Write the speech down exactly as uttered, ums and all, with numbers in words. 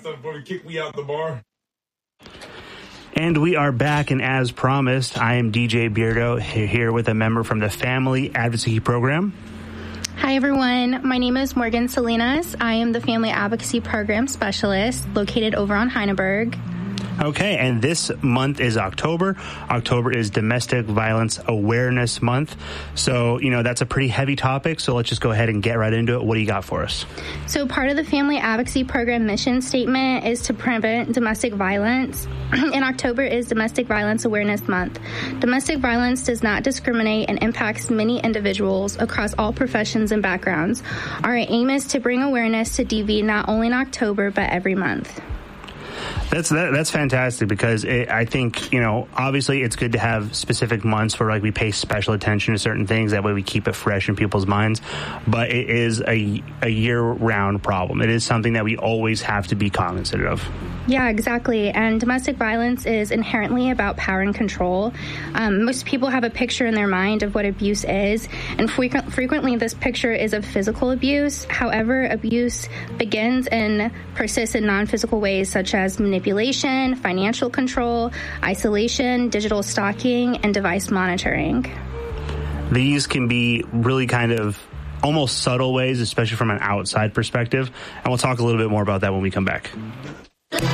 stuff before they kick me out the bar. And we are back, and as promised, I am D J Beardo here with a member from the Family Advocacy Program. Hi, everyone. My name is Morgan Salinas. I am the Family Advocacy Program Specialist located over on Heineberg. Okay, and this month is October. October is Domestic Violence Awareness Month. So, you know, that's a pretty heavy topic, so let's just go ahead and get right into it. What do you got for us? So part of the Family Advocacy Program mission statement is to prevent domestic violence. In October is Domestic Violence Awareness Month. Domestic violence does not discriminate and impacts many individuals across all professions and backgrounds. Our aim is to bring awareness to D V not only in October, but every month. That's that, that's fantastic because it, I think, you know, obviously it's good to have specific months where like we pay special attention to certain things. That way we keep it fresh in people's minds. But it is a, a year-round problem. It is something that we always have to be cognizant of. Yeah, exactly. And domestic violence is inherently about power and control. Um, most people have a picture in their mind of what abuse is, and frequent, frequently this picture is of physical abuse. However, abuse begins and persists in non-physical ways such as manipulation, financial control, isolation, digital stalking, and device monitoring. These can be really kind of almost subtle ways, especially from an outside perspective, and we'll talk a little bit more about that when we come back.